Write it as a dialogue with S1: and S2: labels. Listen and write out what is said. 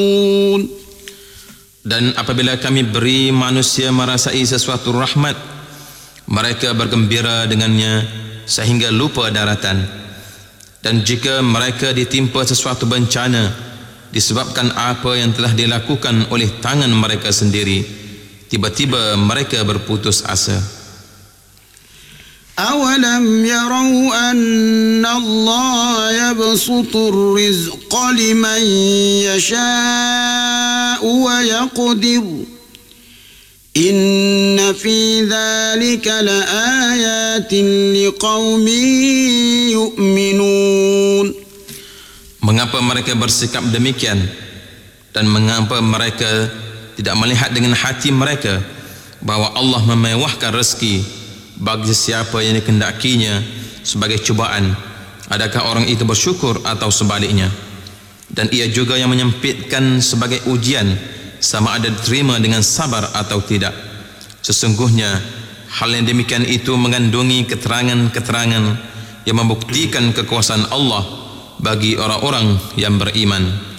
S1: Dan apabila kami beri manusia merasai sesuatu rahmat, mereka bergembira dengannya sehingga lupa daratan. Dan jika mereka ditimpa sesuatu bencana disebabkan apa yang telah dilakukan oleh tangan mereka sendiri, tiba-tiba mereka berputus asa.
S2: أَوَلَمْ يَرَوْا أَنَّ اللَّهَ يَبْسُطُ الرِّزْقَ لِمَنْ يَشَاءُ وَيَقْدِرُ إِنَّ فِي ذَلِكَ لَآيَاتٍ لِقَوْمٍ يُؤْمِنُونَ.
S1: Mengapa mereka bersikap demikian, dan mengapa mereka tidak melihat dengan hati mereka bahwa Allah memewahkan rezeki bagi siapa yang dikehendakinya sebagai cubaan? Adakah orang itu bersyukur atau sebaliknya? Dan ia juga yang menyempitkan sebagai ujian, sama ada diterima dengan sabar atau tidak. Sesungguhnya hal yang demikian itu mengandungi keterangan-keterangan yang membuktikan kekuasaan Allah bagi orang-orang yang beriman.